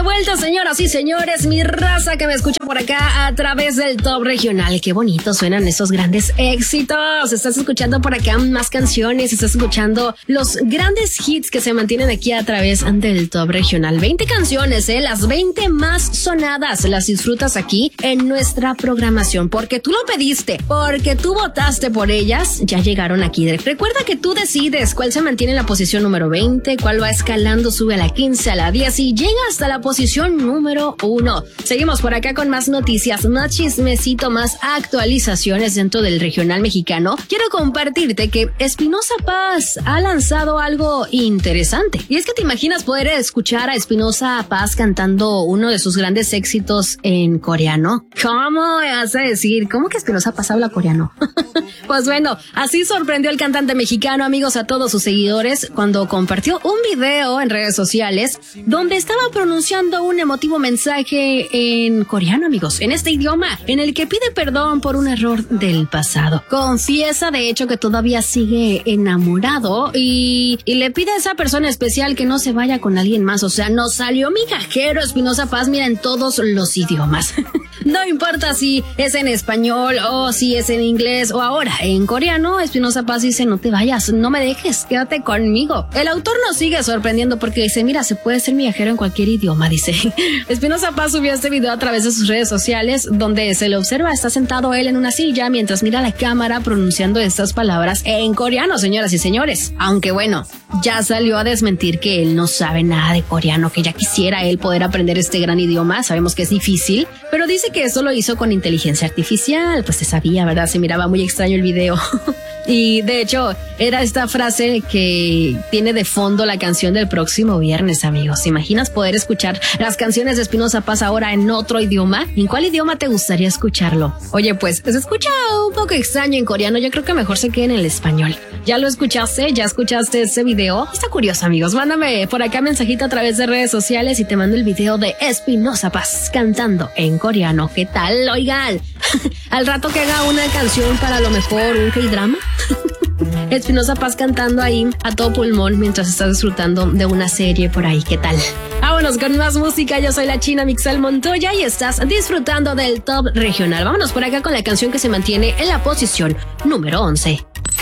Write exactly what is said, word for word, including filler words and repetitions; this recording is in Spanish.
vuelta, señoras y señores, mi raza que me escucha por acá a través del Top Regional. Qué bonito suenan esos grandes éxitos. Estás escuchando por acá más canciones, estás escuchando los grandes hits que se mantienen aquí a través del Top Regional. veinte canciones, eh, las veinte más sonadas, las disfrutas aquí en nuestra programación, porque tú lo pediste, porque tú votaste por ellas, ya llegaron aquí. Recuerda que tú decides cuál se mantiene en la posición número veinte, cuál va escalando, sube a la quince, a la diez y llega hasta la posición número uno. Seguimos por acá con más noticias, más chismecito, más actualizaciones dentro del regional mexicano. Quiero compartirte que Espinoza Paz ha lanzado algo interesante. Y es que te imaginas poder escuchar a Espinoza Paz cantando uno de sus grandes éxitos en coreano. ¿Cómo vas a decir? ¿Cómo que Espinoza Paz habla coreano? Pues bueno, así sorprendió el cantante mexicano, amigos, a todos sus seguidores cuando compartió un video en redes sociales donde estaba pronunciando un emotivo mensaje en coreano, amigos, en este idioma, en el que pide perdón por un error del pasado. Confiesa, de hecho, que todavía sigue enamorado y, y le pide a esa persona especial que no se vaya con alguien más. O sea, nos salió migajero Espinoza Paz, mira, en todos los idiomas. No importa si es en español o si es en inglés o ahora en coreano, Espinoza Paz dice: no te vayas, no me dejes, quédate conmigo. El autor nos sigue sorprendiendo porque dice: mira, se puede ser migajero en cualquier idioma, dice. Espinoza Paz subió este video a través de sus redes sociales donde se le observa, está sentado él en una silla mientras mira a la cámara pronunciando estas palabras en coreano, señoras y señores. Aunque bueno, ya salió a desmentir que él no sabe nada de coreano, que ya quisiera él poder aprender este gran idioma. Sabemos que es difícil, pero dice que eso lo hizo con inteligencia artificial. Pues se sabía, ¿verdad? Se miraba muy extraño el video. Y de hecho, era esta frase que tiene de fondo la canción del próximo viernes, amigos. ¿Te imaginas poder escuchar las canciones de Espinoza Paz ahora en otro idioma? ¿En cuál idioma te gustaría escucharlo? Oye, pues se escucha un poco extraño en coreano. Yo creo que mejor se quede en el español. ¿Ya lo escuchaste? ¿Ya escuchaste ese video? Está curioso, amigos. Mándame por acá mensajito a través de redes sociales y te mando el video de Espinoza Paz cantando en coreano. ¿Qué tal? Oigan, al rato que haga una canción para, a lo mejor, un K-drama. Espinoza Paz cantando ahí a todo pulmón mientras estás disfrutando de una serie por ahí. ¿Qué tal? Vámonos con más música. Yo soy la China Mixel Montoya y estás disfrutando del Top Regional. Vámonos por acá con la canción que se mantiene en la posición número once.